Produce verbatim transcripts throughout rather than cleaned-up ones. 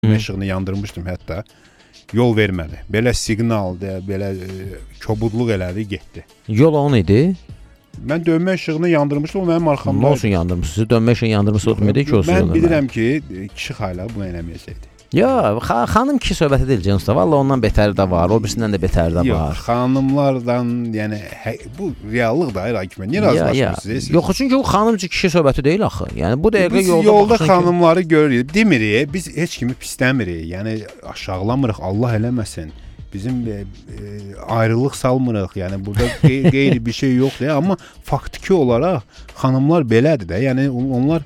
işığını yandırmışdım hətta. Yol vermədi. Belə siqnaldı, belə e, kobudluq elədi, getdi. Yol on idi. Mən dönmə işığını yandırmışdım, o mənim arxamda. Nə olsun yandırmışsınız? Dönmə işığını yandırmışsınız, o demək ki, olsun. Mən bilirəm ki, kişi xayla bunu eləməyəcəkdi. Ya, xa xanım kişi söhbəti deyil Ceyhun usta. Valla ondan betəri də var, o birisindən də betəri də var. Yox, xanımlardan, yəni hə, bu reallıq da, Rakib. Niyə razılaşmırsınız? Yox, çünki o xanımcı kişi söhbəti deyil axı. Yəni bu dəqiqə biz yolda yolda xanımları ki... görürük, demirik, biz heç kimi pisləmirik. Yəni aşağılamırıq, Allah eləməsin. Bizim e, e, ayrılıq salmırıq. Yəni burada qey qeyri bir şey yoxdur, amma faktiki olaraq xanımlar belədir də. Yəni onlar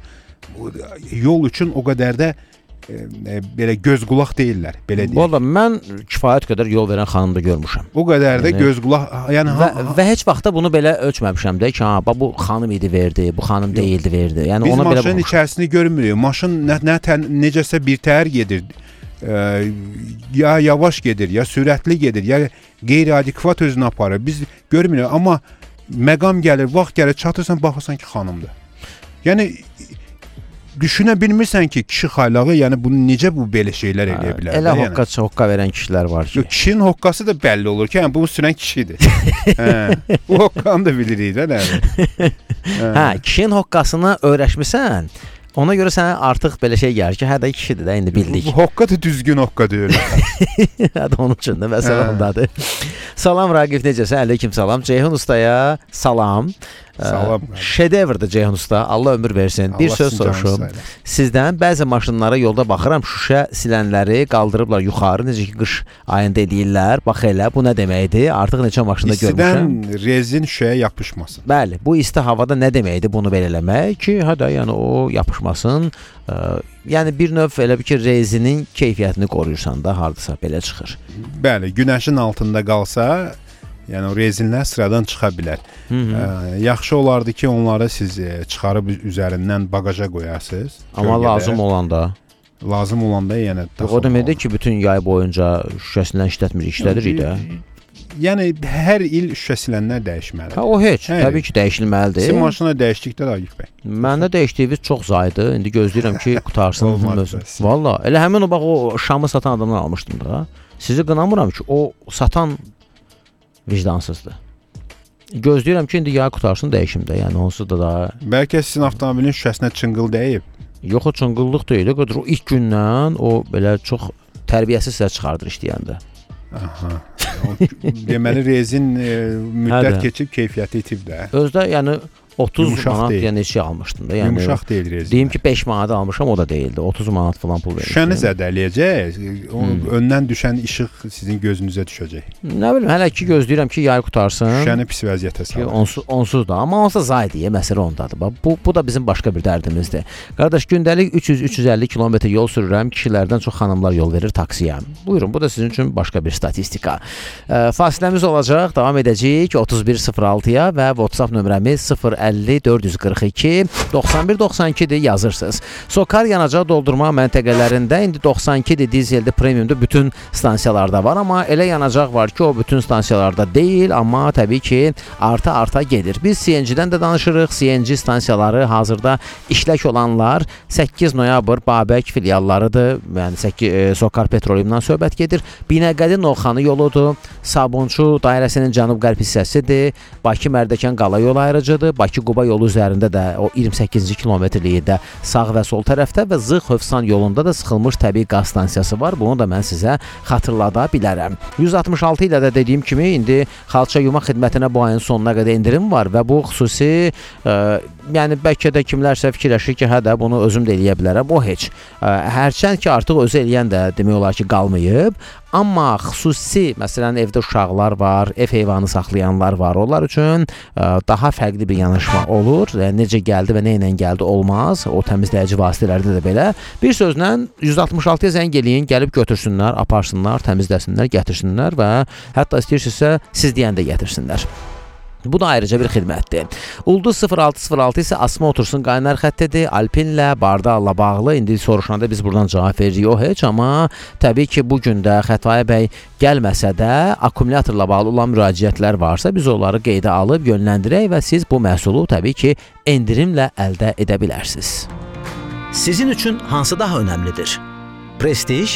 yol üçün o qədər də e, belə göz qulaq deyirlər, belə deyək. Valla mən kifayət qədər yol verən xanım da görmüşəm. O qədər də yəni, göz qulaq, yəni və, ha, və heç vaxtda bunu belə ölçməmişəm də ki, ha, bu xanım idi verdi, bu xanım yox, deyildi verdi. Yəni biz ona belə maşının içərisini görmürük. Maşın nə, nə tən, necəsə bir təhər gedir. Ee, ya yavaş gedir, ya sürətli gedir, ya qeyri-adekvat özünü aparır. Biz görmürük, amma məqam gəlir, vaxt gəlir, çatırsan, baxırsan ki, xanımdır. Yəni düşünə bilmirsən ki, kişi xaylağı, yəni bunu necə bu belə şeylər eləyə bilər? Elə yəni. hoqqa, hoqqa verən kişilər var ki. Yox, kişinin hoqqası da bəlli olur ki, yəni bunu sürən kişidir. Hə, bu hoqqanı da bilirik də, nə? Hə, kişinin hoqqasını öyrəşmisən. Ona görə sənə artıq belə şey gəlir ki, hə də kişidir də, indi bildik. Bu hoqqa da düzgün hoqqa deyil. Hə də onun üçün də məsələ ondadır. Salam Raqif, necəsən? Aleyküm salam. Ceyhun ustaya salam. Salam. Şedevrdir Ceyhun usta. Allah ömür versin. Allah bir söz soruşum. Sizdən bəzi maşınlara yolda baxıram, şüşə silənləri qaldırıblar yuxarı, necə ki qış ayında edirlər. Bax elə, bu nə deməkdir? Artıq neçə maşında görmüşəm. İstidən rezin şüşəyə yapışmasın. Bəli, bu isti havada nə deməkdir bunu belə eləmək ki, hə də yəni o yapışmasın. Ə, yəni bir növ elə bir ki, rezinin keyfiyyətini qoruyursan da hardasa belə çıxır. Bəli, günəşin altında qalsa, yəni o rezinlər sıradan çıxa bilər. Hı -hı. Ə, yaxşı olardı ki, onları siz çıxarıb üzərindən bagaja qoyarsınız. Amma gölgədə. Lazım olanda. Lazım olanda yəni. Yox, o deməkdir ki, bütün yay boyunca şüşəsindən işlətmir, işlədirik də. Yəni hər il şüşə silənlər dəyişməlidir. Ha, o heç, hər təbii ki, dəyişilməlidir. Sizin maşına dəyişdikdə Raqif bəy. Məndə dəyişdiyiniz çox zaydı. İndi gözləyirəm ki, qutarsın. Valla, elə həmin o bax o şamı satan adamdan almışdım da. Sizi qınamıram ki, o satan vicdansızdır. Gözləyirəm ki, indi yağ qutarsın dəyişim də, yəni onsuz da da. Bəlkə sizin avtomobilin şüşəsinə çınqıl dəyib. Yox, o çınqıllıq deyil, o ilk gündən o belə çox tərbiyəsiz səs çıxardır işləyəndə. Aha. Deməli rezin e, müddət keçib keyfiyyəti itib də. Özdə yəni otuz yumuşaq manat deyil. yəni şey almışdım da. Yəni yumuşaq deyil rezin. Deyim ki, beş manat almışam, o da deyildi. otuz manat falan pul vermişdim. Şüşəni zədələyəcək. Hmm. Öndən düşən işıq sizin gözünüzə düşəcək. Nə bilim, hələ ki gözləyirəm ki, yay qutarsın. Şüşəni pis vəziyyətə salır. Onsuz, onsuz da, amma onsuz zaydiyə məsələ ondadır. Bu bu da bizim başqa bir dərdimizdir. Qardaş, gündəlik üç yüz üç yüz əlli kilometr yol sürürəm. Kişilərdən çox xanımlar yol verir taksiyə. Buyurun, bu da sizin üçün başqa bir statistika. E, fasiləmiz olacaq, davam edəcəyik otuz bir sıfır altıya və WhatsApp nömrəmiz sıfır əlli dörd yüz qırx iki doxsan bir doxsan ikidir, yazırsınız. Sokar yanacaq doldurma məntəqələrində indi doxsan ikidir, dizeldə, premiumda bütün stansiyalarda var, amma elə yanacaq var ki, o bütün stansiyalarda deyil, amma təbii ki, arta-arta gedir. Biz C N G-dən də danışırıq. C N G stansiyaları hazırda işlək olanlar səkkiz noyabr Babək filiallarıdır. Yəni səkkiz, e, Sokar Petroleumdan söhbət gedir. Binəqədi Novxanı yoludur. Sabunçu dairəsinin cənub-qərb hissəsidir. Bakı Mərdəkan qala yolu ayrıcıdır. Bakı-Quba yolu üzərində də o iyirmi səkkizinci kilometrlikdə sağ və sol tərəfdə və Zığ-Hövsan yolunda da sıxılmış təbii qaz stansiyası var. Bunu da mən sizə xatırlada bilərəm. yüz altmış altı ilə də dediyim kimi indi xalça yumaq xidmətinə bu ayın sonuna qədər indirim var və bu xüsusi e, yəni bəlkə də kimlərsə fikirləşir ki, hə də bunu özüm də eləyə bilərəm. O heç. E, hərçənd ki, artıq özü eləyən də demək olar ki, qalmayıb. Amma xüsusi, məsələn, evdə uşaqlar var, ev heyvanı saxlayanlar var. Onlar üçün ə, daha fərqli bir yanaşma olur. Yəni, necə gəldi və nə ilə gəldi olmaz. O təmizləyici vasitələrdə də belə. Bir sözlə yüz altmış altıya zəng eləyin, gəlib götürsünlər, aparsınlar, təmizləsinlər, gətirsinlər və hətta istəyirsinizsə siz deyəndə gətirsinlər. Bu da ayrıca bir xidmətdir. Ulduz sıfır altı sıfır altı isə Asma Otursun qaynar xəttidir. Alpinlə, Bardalla bağlı. İndi soruşanda biz buradan cavab veririk, o heç. Amma təbii ki, bugün də Xətai bəy gəlməsə də akkumulyatorla bağlı olan müraciətlər varsa, biz onları qeydə alıb yönləndirək və siz bu məhsulu təbii ki, endirimlə əldə edə bilərsiniz. Sizin üçün hansı daha önəmlidir? Prestige